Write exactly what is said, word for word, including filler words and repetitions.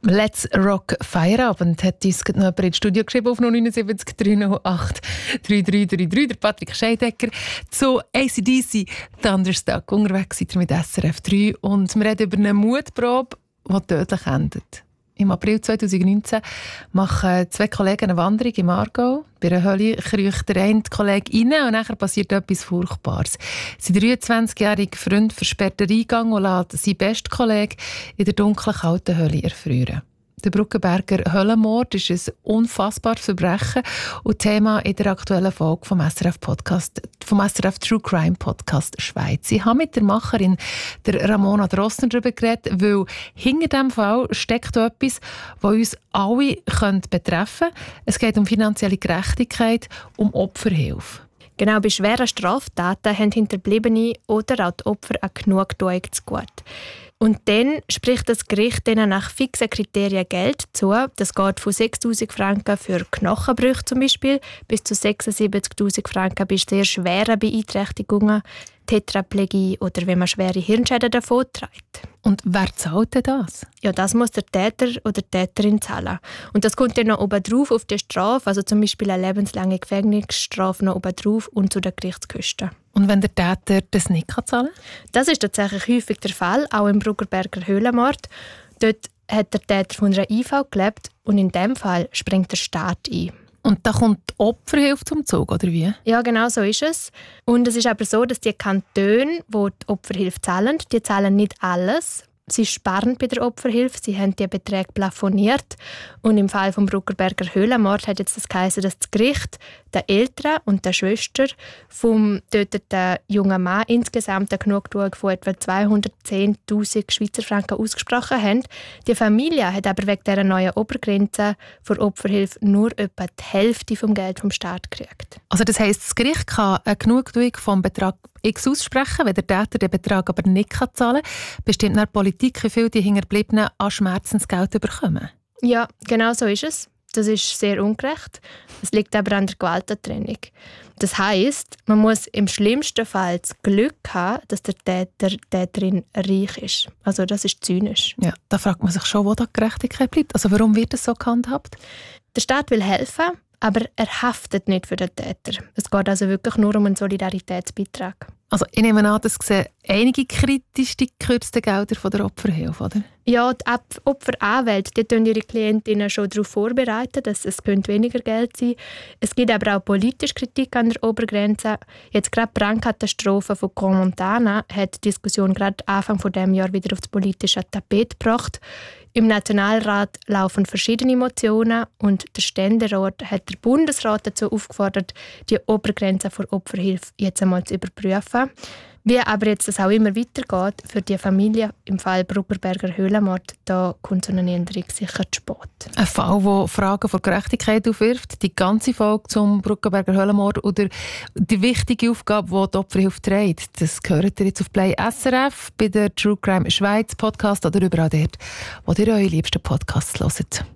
Let's Rock Feierabend hat uns noch jemand ins Studio geschrieben auf null neun sieben drei null acht drei drei drei drei, der Patrick Scheidecker, zu A C D C Thunderstruck. Unterwegs seid ihr mit S R F drei und wir reden über eine Mutprobe, die tödlich endet. Im April zweitausendneunzehn machen zwei Kollegen eine Wanderung im Aargau. Bei einer Hölle kriecht der eine Kollege rein und nachher passiert etwas Furchtbares. Sein dreiundzwanzigjähriger Freund versperrt den Eingang und lässt seinen besten Kollegen in der dunklen, kalten Hölle erfrieren. Der Bruckenberger Höllenmord ist ein unfassbares Verbrechen und Thema in der aktuellen Folge vom S R F Podcast, vom S R F True Crime Podcast Schweiz. Ich habe mit der Macherin, der Ramona Drossner, darüber geredet, weil hinter diesem Fall steckt etwas, das uns alle betreffen könnte. Es geht um finanzielle Gerechtigkeit, um Opferhilfe. Genau, bei schweren Straftaten haben Hinterbliebene oder auch die Opfer eine Genugtuung zu gut. Und dann spricht das Gericht ihnen nach fixen Kriterien Geld zu. Das geht von sechstausend Franken für Knochenbrüche zum Beispiel bis zu sechsundsiebzigtausend Franken bei sehr schweren Beeinträchtigungen, Tetraplegie oder wenn man schwere Hirnschäden davonträgt. Und wer zahlt denn das? Ja, das muss der Täter oder die Täterin zahlen. Und das kommt dann noch oben drauf auf die Strafe, also zum Beispiel eine lebenslange Gefängnisstrafe noch oben drauf und zu den Gerichtskosten. Und wenn der Täter das nicht zahlen kann? Das ist tatsächlich häufig der Fall, auch im Bruckenberger Höhlenmord. Dort hat der Täter von einer I V gelebt und in diesem Fall springt der Staat ein. Und da kommt die Opferhilfe zum Zug, oder wie? Ja, genau so ist es. Und es ist aber so, dass die Kantone, die die Opferhilfe zahlen, die zahlen nicht alles. Sie sparen bei der Opferhilfe, sie haben die Beträge plafoniert. Und im Fall des Bruckenberger Höhlenmord hat jetzt das geheißen, dass das Gericht der Eltern und der Schwester vom getöteten jungen Mann insgesamt eine Genugtuung von etwa zweihundertzehntausend Schweizer Franken ausgesprochen haben. Die Familie hat aber wegen dieser neuen Obergrenze für Opferhilfe nur etwa die Hälfte vom Geld vom Staat gekriegt. Also das heisst, das Gericht kann eine Genugtuung vom Betrag X aussprechen, wenn der Täter den Betrag aber nicht zahlen kann, bestimmt nach Politik, wie viel die Hinterbliebenen an Schmerzensgeld bekommen. Ja, genau so ist es. Das ist sehr ungerecht. Es liegt aber an der Gewaltentrennung. Das heisst, man muss im schlimmsten Fall das Glück haben, dass der Täter, die Täterin reich ist. Also das ist zynisch. Ja, da fragt man sich schon, wo da die Gerechtigkeit bleibt. Also warum wird das so gehandhabt? Der Staat will helfen, aber er haftet nicht für den Täter. Es geht also wirklich nur um einen Solidaritätsbeitrag. Also ich nehme an, das sehen einige kritisch die gekürzten Gelder von der Opferhilfe, oder? Ja, die Opferanwälte, die tun ihre Klientinnen schon darauf vorbereiten, dass es weniger Geld sein könnte. Es gibt aber auch politische Kritik an der Obergrenze. Jetzt gerade die Brandkatastrophe von Crans-Montana hat die Diskussion gerade Anfang dieses Jahr wieder auf das politische Tapet gebracht. Im Nationalrat laufen verschiedene Motionen und der Ständerat hat den Bundesrat dazu aufgefordert, die Obergrenze für Opferhilfe jetzt einmal zu überprüfen. Wie aber jetzt das auch immer weitergeht für die Familie im Fall Bruckenberger Höhlenmord, da kommt so eine Änderung sicher zu spät. Ein Fall, der Fragen von Gerechtigkeit aufwirft, die ganze Folge zum Bruckenberger Höhlenmord oder die wichtige Aufgabe, die die Opferhilfe trägt, das gehört ihr jetzt auf Play S R F, bei der True Crime Schweiz Podcast oder überall dort, wo ihr eure liebsten Podcasts hört.